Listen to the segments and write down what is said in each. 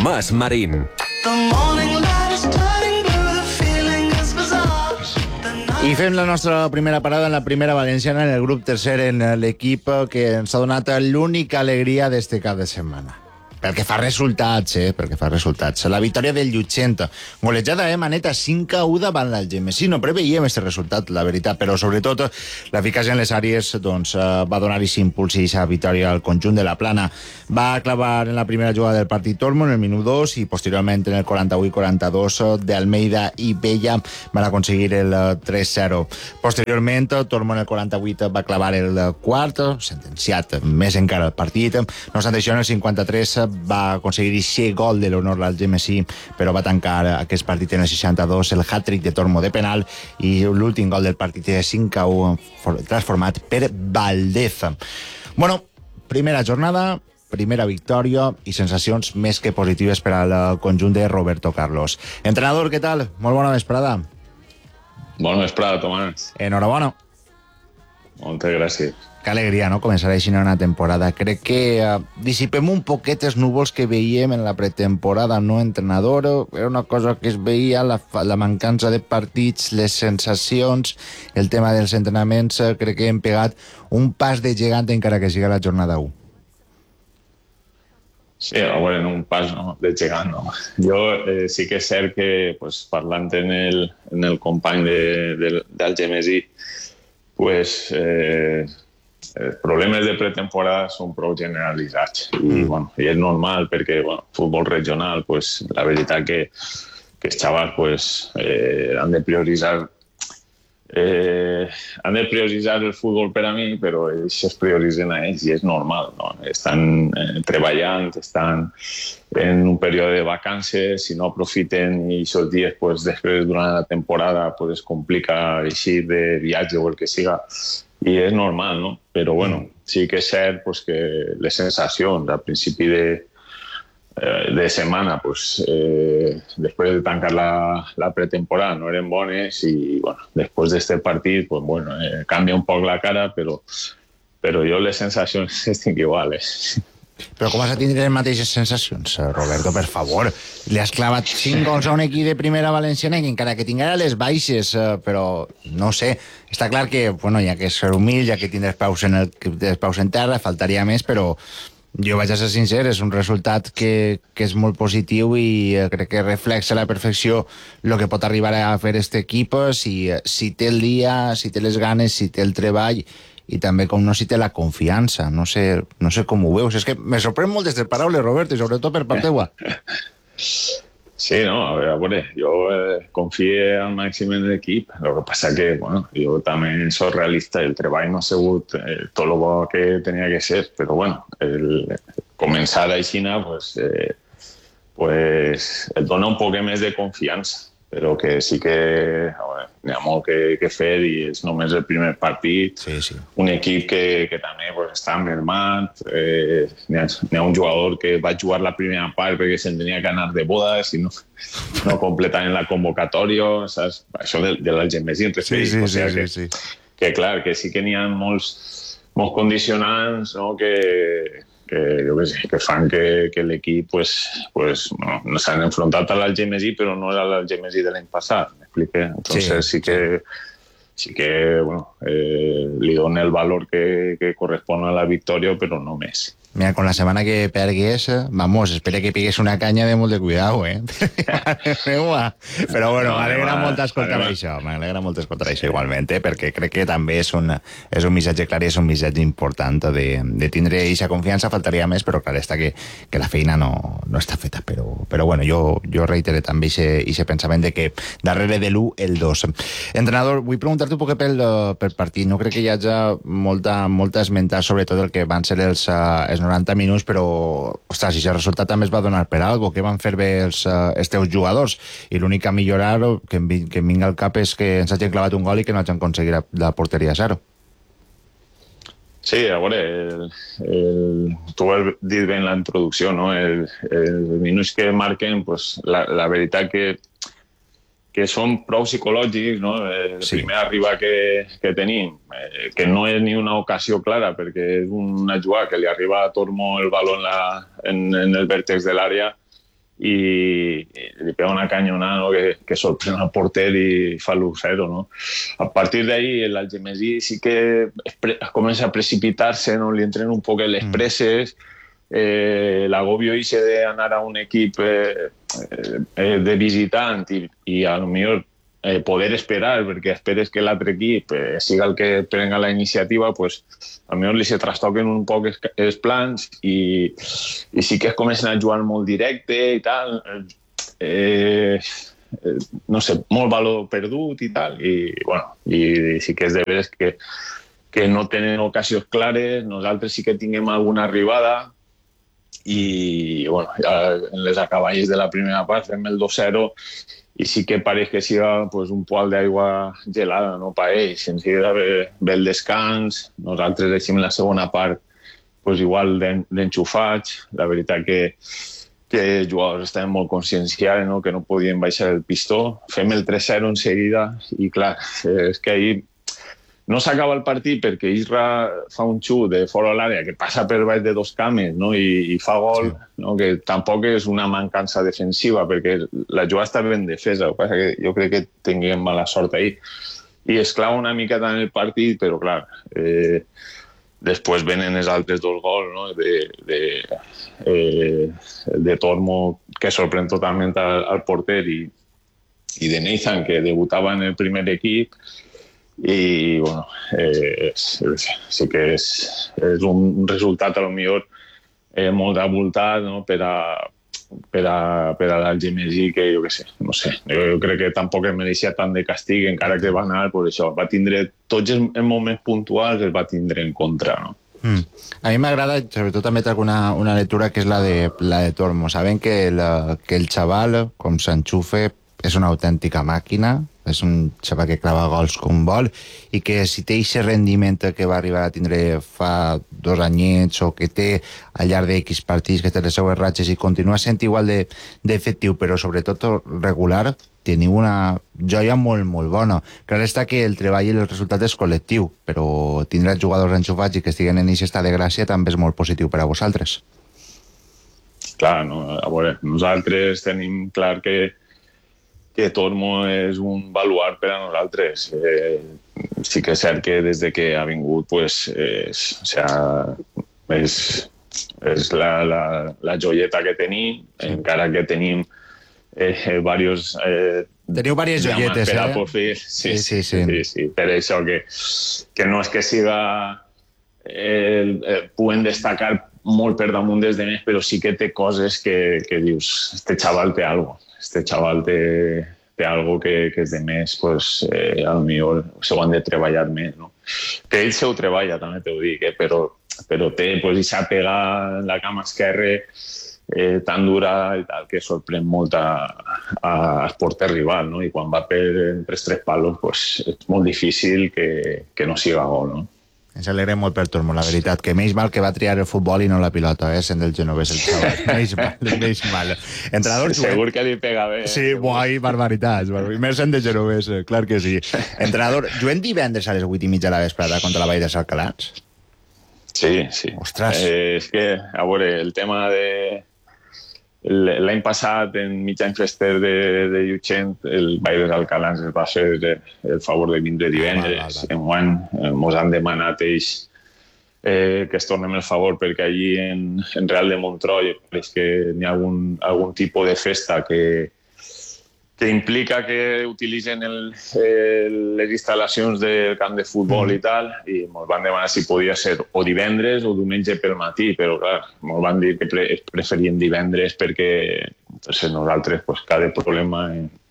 Tomàs Marín. I fem la nostra primera parada en la primera valenciana, en el grup tercer, en l'equip que ens ha donat l'única alegria d'este cap de setmana. Pel que fa resultats, pel que fa resultats. La victòria del Llutxent, golejada, maneta, 5-1 davant l'Algemesí. No preveiem aquest resultat, la veritat, però sobretot l'eficàcia en les àrees va donar-hi impuls i aquesta victòria al conjunt de la Plana. Va clavar en la primera jugada del partit Tormo en el minut 2 i posteriorment en el 41 i 42 d'Almeida i Bella van aconseguir el 3-0. Posteriorment, Tormo en el 48 va clavar el quart, sentenciat més encara el partit. No obstant això, en el 53 va aconseguir aquest gol de l'honor l'Algemesí, però va tancar aquest partit en el 62, el hat-trick de Tormo de penal, i l'últim gol del partit de 5-1 transformat per Valdez. Bueno, primera jornada, primera victòria i sensacions més que positives per al conjunt de Roberto Carlos. Entrenador, què tal? Molt bona vesprada. Bona vesprada, Tomàs. Enhorabona. Moltes gràcies. Que alegria, no?, començar així una temporada. Crec que dissipem un poquet els núvols que veiem en la pretemporada, no, entrenador? Era una cosa que es veia, la mancança de partits, les sensacions, el tema dels entrenaments. Crec que hem pegat un pas de gegant encara que siga la jornada 1. Sí, bueno, un pas de gegant, no. Jo sí que és cert que, parlant en el company d'Algemesí, els problemes de pretemporada són prou generalitzats i és normal perquè futbol regional, la veritat que els xavals han de prioritzar el futbol per a mi, però ells es prioritzen a ells i és normal, no? Estan treballant, estan en un període de vacances, si no aprofiten i aquests dies després durant la temporada es complica eixir de viatge o el que siga, i és normal, no? Però bueno, sí que és cert que les sensacions al principi de setmana, després de tancar la pretemporada, no eren bones i després d'aquest partit canvia un poc la cara, però jo les sensacions estic iguals. Però com has de tindre les mateixes sensacions, Roberto, per favor? Li has clavat 5 gols a un equip de primera valenciana i encara que tinguera les baixes, però no sé, està clar que hi ha que ser humil, ja que tindràs paus en terra, faltaria més, però jo vaig a ser sincer, és un resultat que és molt positiu i crec que reflexa a la perfecció el que pot arribar a fer aquest equip si té el dia, si té les ganes, si té el treball i també, com no, si té la confiança. No sé com ho veus. És que me sorprèn molt aquestes paraules, Roberto, i sobretot per part teua. Sí, no, a veure, jo confio al màxim en l'equip. El que passa que, jo també soc realista i el treball no ha sigut tot el bo que tenia que ser, però, començar així, et dona un poc més de confiança, però que sí que n'hi ha molt que fer i és només el primer partit. Sí. Un equip que també està mermat. N'hi ha un jugador que va jugar la primera part perquè se'n tenia que anar de bodes i no completaven la convocatòria, saps? Això de l'Algemesí. Sí. Que clar, que sí que n'hi ha molts condicionants, no?, que fan que l'equip no s'han enfrontat a l'Algemesí, però no era l'Algemesí de l'any passat, m'explique? Entonces sí que li dona el valor que correspon a la victòria, però no més. Mira, con la setmana que pergués, espera que pigués una canya de molt de cuidado, Però m'alegra molt escoltar això, igualment, perquè crec que també és un missatge clar i és un missatge important de tindre aquesta confiança. Faltaria més, però clar està que la feina no està feta, però jo reiteré també aquest pensament de que darrere de l'1 el 2. Entrenador, vull preguntar-te un poc pel partit. No crec que hi hagi molta a esmentar, sobretot el que van ser els 90 minuts, però, ostres, si el resultat també es va donar per algo, que van fer bé els teus jugadors, i l'únic a millorar que em vinga al cap és que ens hagin clavat un gol i que no hagin aconseguit la porteria a 0. Sí, a veure, tu ho has dit bé en la introducció, no? Els minuts que marquen, la veritat que són prou psicològics, no? El primer arribar que tenim, que no és ni una ocasió clara, perquè és una jugada que li arriba a Tormo el baló en el vèrtex de l'àrea i li pega una canyonada, no? que sorprèn el porter i fa l'1-0, no? A partir d'ahí l'Algemesí sí que comença a precipitar-se, no? Li entren un poc les presses, l'agobio ixe d'anar a un equip de visitant i a lo millor poder esperar, perquè esperes que l'altre equip siga el que prenga la iniciativa, pues, a millor li se trastoquen un poc els plans i sí que es comencen a jugar molt directe i tal, no sé, molt valor perdut i tal, i sí que és de veres que no tenen ocasions clares, nosaltres sí que tinguem alguna arribada i en les acaballes de la primera part fem el 2-0 i sí que pareix que siga pues, un poal d'aigua gelada, no, per ells. Enseguida ve el descans, nosaltres deixem la segona part pues, igual d'enxufats. La veritat que els jugadors estaven molt conscienciats, no? Que no podien baixar el pistó. Fem el 3-0 en seguida i clar, és que ahir no s'acaba el partit perquè Isra fa un xut de fora de l'àrea que passa per baix de dos cames, no? I fa gol, no? Que tampoc és una mancança defensiva perquè la jugada està ben defesa, el que passa que jo crec que tinguem mala sort ahir. I es clava una mica tant el partit, però clar, després venen els altres dos gols, no? De Tormo, que sorprèn totalment al porter, i de Nathan, que debutava en el primer equip, i sí que és un resultat a lo millor molt abultat, no? per a l'Algemesí, que jo què sé, no sé, jo crec que tampoc es mereixia tant de castig, encara que va anar, per això va tindre tots els moments puntuals, els va tindre en contra, no? A mi m'agrada, sobretot també trec una lectura que és la de Tormo. Saben que el xaval, com s'enxufe, és una autèntica màquina, és un xaval que clava gols com vol, i que si té aquest rendiment que va arribar a tindre fa 2 anyets, o que té al llarg d'X partits, que té les seues ratxes i continua sent igual d'efectiu, però sobretot regular, teniu una joia molt, molt bona. Clar està que el treball i el resultat és col·lectiu, però tindre els jugadors enxufats i que estiguen en aquest estat de gràcia també és molt positiu per a vosaltres. Clar, no? A veure, nosaltres tenim clar que Tormo és un baluart per a nosaltres. Sí que és cert que des que ha vingut pues, és la joieta que tenim, encara que tenim diversos... Teniu diverses joietes, Sí. Per això que no és que siga... Puguem destacar molt per damunt dels demés, però sí que té coses que dius, este xaval té algo. Este xaval té algo que és de més, pues, a lo millor s'ho han de treballar més, no? Que ell se ho treballa, també t'ho dic, però té, pues, i s'ha pegat la cama esquerra tan dura i tal, que sorprèn molt al porter rival, no? I quan va entre els 3 palos, pues, és molt difícil que no siga gol, no? Ens alegrem molt per Tormo, la veritat, que menys mal que va triar el futbol i no la pilota, sent del genovès el xaval. menys mal. Entrenador Segur que li pega bé. Sí, buai, barbaritats. Més sent de genovès, clar que sí. Entrenador, juguem divendres a les 8:30 de la vesprada contra la Vall de Salcalans? Sí. Ostres. És que, a veure, el tema de... L'any passat, en mig any fester de Llutxent, el Vall dels Alcalans es va fer el favor de vindre divendres. Enguany ens han demanat ells que es tornem el favor perquè allí en Real de Montroi és que n'hi ha algun tipus de festa que implica que utilitzen les instal·lacions del camp de futbol i tal, i ens van demanar si podia ser o divendres o diumenge pel matí, però clar, ens van dir que preferien divendres perquè nosaltres cada problema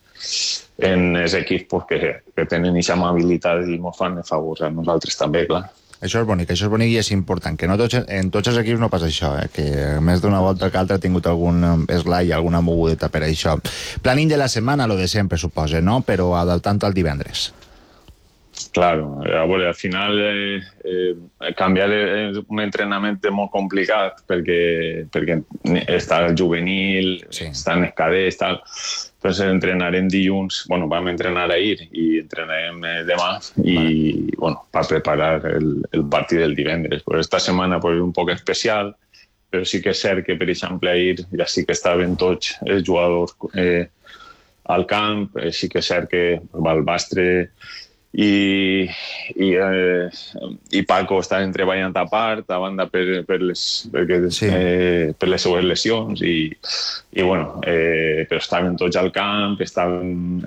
en els equips que tenen aquesta amabilitat i ens fan favors a nosaltres també, clar. Això és bonic i és important, que no en tots els equips no passa això, que més d'una volta que altra ha tingut algun esglai, alguna mogudeta per això. Planning de la setmana, lo de sempre, suposa, no? Però adaptant al divendres. Claro, a veure, al final canviar un entrenament és molt complicat perquè està el juvenil, estan els cadets, tal. Doncs entrenarem dilluns, vam entrenar ahir i entrenarem demà per preparar el partit del divendres. Esta setmana és un poc especial però sí que és cert que, per exemple, ahir ja sí que estaven tots els jugadors al camp, sí que és cert que Balbastre i Paco estaven treballant a part, a banda per les seues lesions i bueno, però estaven tots al camp, estaven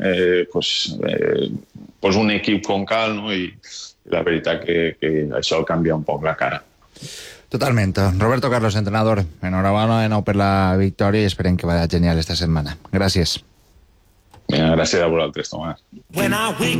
un equip com cal, no? I la veritat que això canvia un poc la cara. Totalment. Roberto Carlos, entrenador, enhorabona de nou per la victòria i esperem que vagi genial esta setmana. Gràcies. Gràcies a vosaltres, Tomàs.